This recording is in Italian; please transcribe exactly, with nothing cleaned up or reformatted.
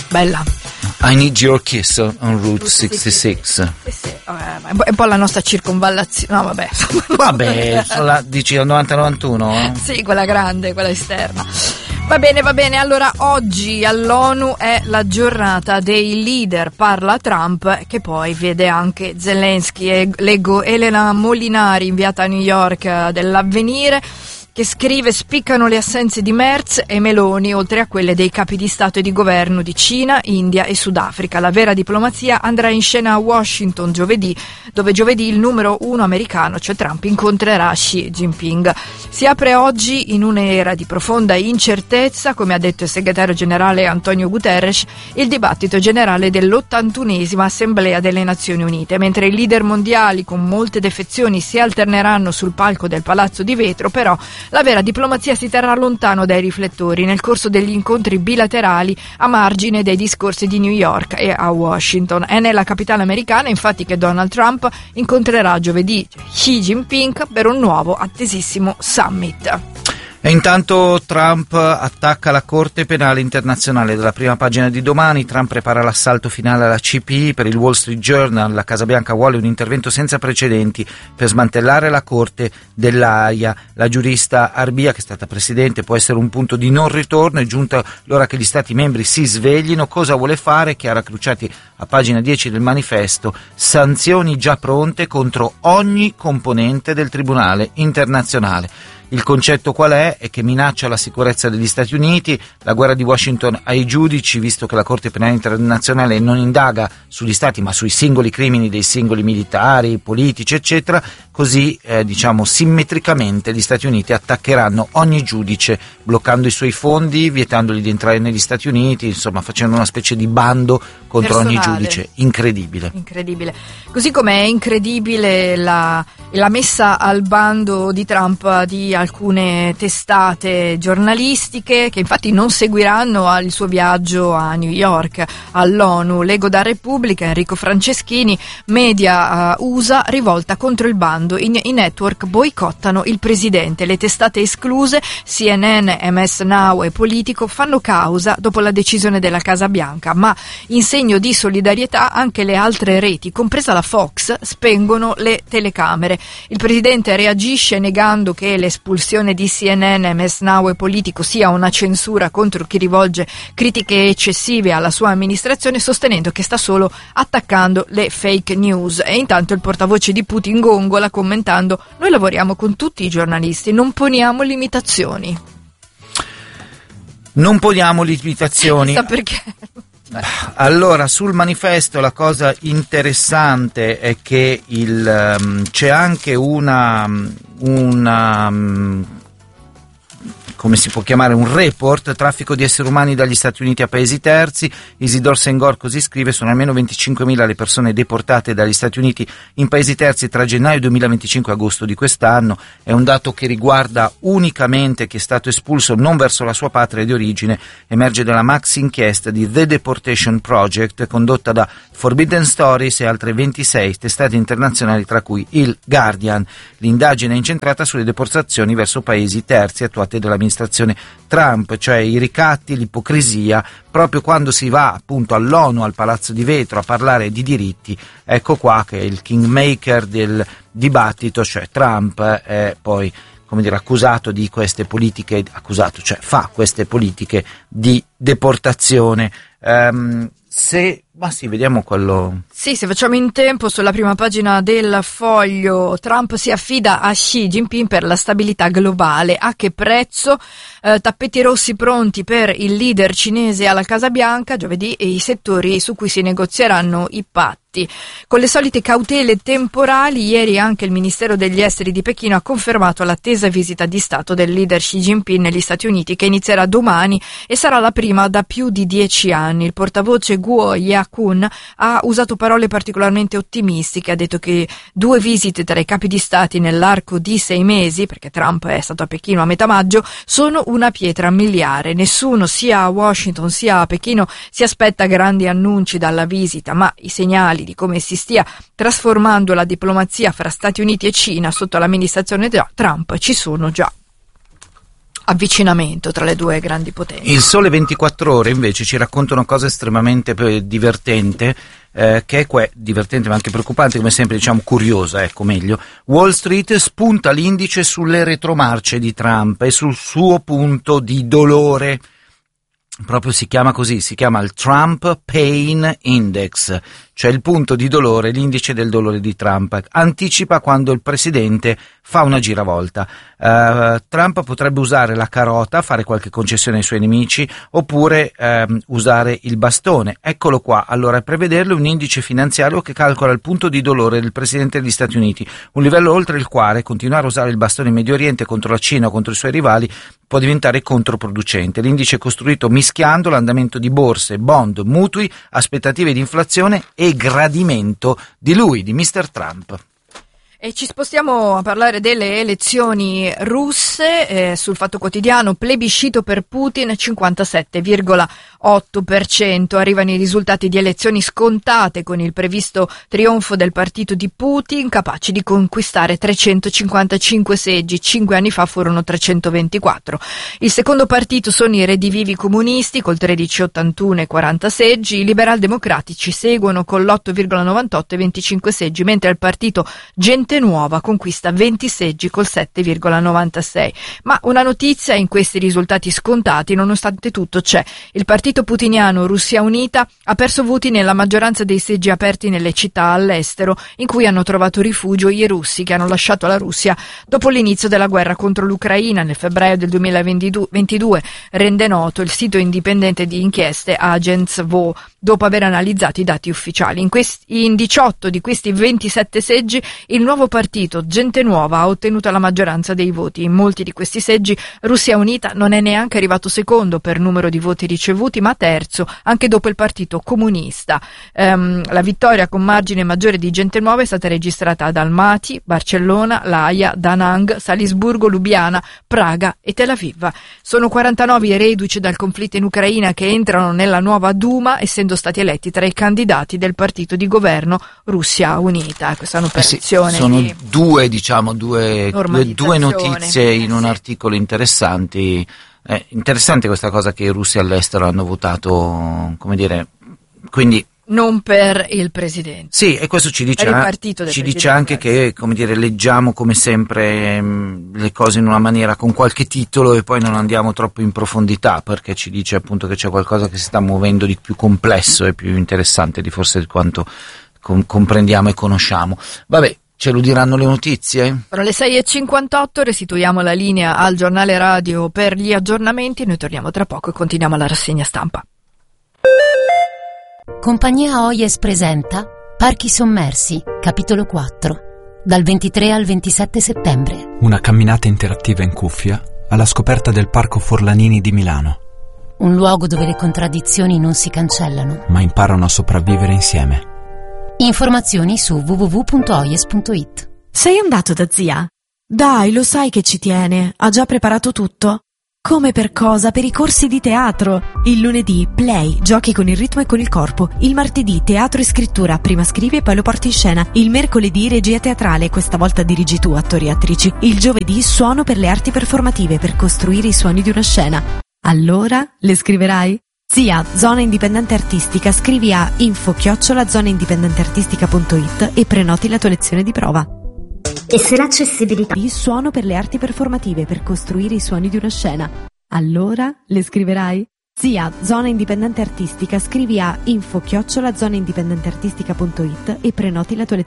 bella. I Need Your Kiss on Route sessantasei. Sì, sì. È un po' la nostra circonvallazione. No, vabbè. Vabbè, la, dici al novanta novantuno? Sì, quella grande, quella esterna. Va bene, va bene. Allora, oggi all'ONU è la giornata dei leader. Parla Trump, che poi vede anche Zelensky. E leggo Elena Molinari, inviata a New York dell'Avvenire, che scrive: spiccano le assenze di Merz e Meloni, oltre a quelle dei capi di Stato e di governo di Cina, India e Sudafrica. La vera diplomazia andrà in scena a Washington giovedì, dove giovedì il numero uno americano, cioè Trump, incontrerà Xi Jinping. Si apre oggi in un'era di profonda incertezza, come ha detto il segretario generale Antonio Guterres, il dibattito generale dell'ottantunesima Assemblea delle Nazioni Unite, mentre i leader mondiali con molte defezioni si alterneranno sul palco del Palazzo di Vetro. Però la vera diplomazia si terrà lontano dai riflettori nel corso degli incontri bilaterali a margine dei discorsi di New York e a Washington. È nella capitale americana infatti che Donald Trump incontrerà giovedì Xi Jinping per un nuovo attesissimo summit. E intanto Trump attacca la Corte Penale Internazionale. Dalla prima pagina di Domani, Trump prepara l'assalto finale alla C P I. Per il Wall Street Journal, la Casa Bianca vuole un intervento senza precedenti per smantellare la Corte dell'Aia. La giurista Arbia, che è stata presidente, può essere un punto di non ritorno. È giunta l'ora che gli Stati membri si sveglino. Cosa vuole fare? Chiara Cruciati a pagina dieci del manifesto: sanzioni già pronte contro ogni componente del Tribunale Internazionale. Il concetto qual è? È che minaccia la sicurezza degli Stati Uniti, la guerra di Washington ai giudici, visto che la Corte Penale Internazionale non indaga sugli Stati ma sui singoli crimini dei singoli militari, politici, eccetera. Così, eh, diciamo, simmetricamente gli Stati Uniti attaccheranno ogni giudice, bloccando i suoi fondi, vietandogli di entrare negli Stati Uniti, insomma facendo una specie di bando contro personale. Ogni giudice. Incredibile. Incredibile. Così come è incredibile la, la messa al bando di Trump di alcune testate giornalistiche che infatti non seguiranno il suo viaggio a New York all'ONU. Leggo da Repubblica, Enrico Franceschini, media uh, U S A rivolta contro il bando. I, I network boicottano il presidente. Le testate escluse, C N N, M S Now e Politico, fanno causa dopo la decisione della Casa Bianca, ma in segno di solidarietà anche le altre reti, compresa la Fox, spengono le telecamere. Il presidente reagisce negando che l'espulsione di C N N, M S Now e Politico sia una censura contro chi rivolge critiche eccessive alla sua amministrazione, sostenendo che sta solo attaccando le fake news. E intanto il portavoce di Putin gongola commentando: noi lavoriamo con tutti i giornalisti, non poniamo limitazioni. Non poniamo limitazioni. Chissà perché. Allora, sul manifesto la cosa interessante è che il, um, c'è anche una, una um, come si può chiamare, un report, traffico di esseri umani dagli Stati Uniti a paesi terzi. Isidore Senghor così scrive: sono almeno venticinquemila le persone deportate dagli Stati Uniti in paesi terzi tra gennaio duemilaventicinque e agosto di quest'anno. È un dato che riguarda unicamente chi è stato espulso non verso la sua patria di origine. Emerge dalla maxi inchiesta di The Deportation Project condotta da Forbidden Stories e altre ventisei testate internazionali, tra cui il Guardian. L'indagine è incentrata sulle deportazioni verso paesi terzi attuate dall'amministrazione Trump, cioè i ricatti, l'ipocrisia, proprio quando si va appunto all'ONU, al Palazzo di Vetro, a parlare di diritti. Ecco qua che il kingmaker del dibattito, cioè Trump, è poi, come dire, accusato di queste politiche, accusato, cioè fa queste politiche di deportazione. Um, se Ma sì, vediamo quello. Sì, se facciamo in tempo, sulla prima pagina del Foglio, Trump si affida a Xi Jinping per la stabilità globale. A che prezzo? Eh, tappeti rossi pronti per il leader cinese alla Casa Bianca giovedì e i settori su cui si negozieranno i patti. Con le solite cautele temporali, ieri anche il Ministero degli Esteri di Pechino ha confermato l'attesa visita di Stato del leader Xi Jinping negli Stati Uniti, che inizierà domani e sarà la prima da più di dieci anni. Il portavoce Guo Yakun ha usato parole particolarmente ottimistiche, ha detto che due visite tra i capi di stati nell'arco di sei mesi, perché Trump è stato a Pechino a metà maggio, sono una pietra miliare. Nessuno, sia a Washington sia a Pechino, si aspetta grandi annunci dalla visita, ma i segnali di come si stia trasformando la diplomazia fra Stati Uniti e Cina sotto l'amministrazione Trump ci sono già. avvicinamento tra le due grandi potenze. Il Sole ventiquattro Ore invece ci racconta una cosa estremamente divertente, eh, che è que- divertente ma anche preoccupante, come sempre, diciamo curiosa, ecco meglio. Wall Street spunta l'indice sulle retromarce di Trump e sul suo punto di dolore. Proprio si chiama così, si chiama il Trump Pain Index, cioè il punto di dolore, l'indice del dolore di Trump. Anticipa quando il presidente fa una giravolta. Uh, Trump potrebbe usare la carota, fare qualche concessione ai suoi nemici, oppure um, usare il bastone. Eccolo qua. Allora, per vederlo, un indice finanziario che calcola il punto di dolore del presidente degli Stati Uniti, un livello oltre il quale continuare a usare il bastone in Medio Oriente contro la Cina o contro i suoi rivali può diventare controproducente. L'indice è costruito mischiando l'andamento di borse, bond, mutui, aspettative di inflazione e gradimento di lui, di mister Trump. E ci spostiamo a parlare delle elezioni russe. Eh, sul Fatto Quotidiano, plebiscito per Putin cinquantasette virgola otto per cento. Arrivano i risultati di elezioni scontate con il previsto trionfo del partito di Putin, capaci di conquistare trecentocinquantacinque seggi. Cinque anni fa furono trecentoventiquattro. Il secondo partito sono i Redivivi comunisti col tredici virgola ottantuno e quaranta seggi. I liberal democratici seguono con l'otto virgola novantotto e venticinque seggi, mentre il partito Gente Nuova conquista venti seggi col sette virgola novantasei. Ma una notizia in questi risultati scontati, nonostante tutto, c'è. Il partito putiniano Russia Unita ha perso voti nella maggioranza dei seggi aperti nelle città all'estero in cui hanno trovato rifugio i russi che hanno lasciato la Russia dopo l'inizio della guerra contro l'Ucraina nel febbraio del duemilaventidue, rende noto il sito indipendente di inchieste Agents Vo, dopo aver analizzato i dati ufficiali. In, questi, in diciotto di questi ventisette seggi il nuovo partito Gente Nuova ha ottenuto la maggioranza dei voti. In molti di questi seggi Russia Unita non è neanche arrivato secondo per numero di voti ricevuti, ma terzo, anche dopo il partito comunista. Ehm, la vittoria con margine maggiore di Gente Nuova è stata registrata ad Almaty, Barcellona, L'Aia, Da Nang, Salisburgo, Lubiana, Praga e Tel Aviv. Sono quarantanove i reduci dal conflitto in Ucraina che entrano nella nuova Duma, essendo stati eletti tra i candidati del partito di governo Russia Unita. Questa è un'operazione. Eh sì, sono due, diciamo, due, due, due notizie in un articolo interessanti. È interessante questa cosa che i russi all'estero hanno votato, come dire, quindi non per il presidente. Sì, e questo ci dice, ci dice anche che, come dire, leggiamo come sempre mh, le cose in una maniera con qualche titolo e poi non andiamo troppo in profondità, perché ci dice appunto che c'è qualcosa che si sta muovendo di più complesso e più interessante di forse di quanto com- comprendiamo e conosciamo. Vabbè, ce lo diranno le notizie? Tra le sei e cinquantotto restituiamo la linea al giornale radio per gli aggiornamenti. Noi torniamo tra poco e continuiamo la rassegna stampa. Compagnia Oyes presenta Parchi sommersi, capitolo quattro, dal ventitré al ventisette settembre. Una camminata interattiva in cuffia alla scoperta del Parco Forlanini di Milano. Un luogo dove le contraddizioni non si cancellano, ma imparano a sopravvivere insieme. Informazioni su w w w punto oyes punto i t. Sei andato da zia? Dai, lo sai che ci tiene, ha già preparato tutto. Come per cosa? Per i corsi di teatro. Il lunedì play, giochi con il ritmo e con il corpo. Il martedì teatro e scrittura, prima scrivi e poi lo porti in scena. Il mercoledì regia teatrale, questa volta dirigi tu attori e attrici. Il giovedì suono per le arti performative, per costruire i suoni di una scena. Allora, le scriverai? Zia, zona indipendente artistica, scrivi a info chiocciola zona indipendente artistica punto i t e prenoti la tua lezione di prova. E se l'accessibilità? Il suono per le arti performative, per costruire i suoni di una scena. Allora, le scriverai? Zia, zona indipendente artistica, scrivi a info chiocciola zona indipendente artistica punto i t e prenoti la tua lezione.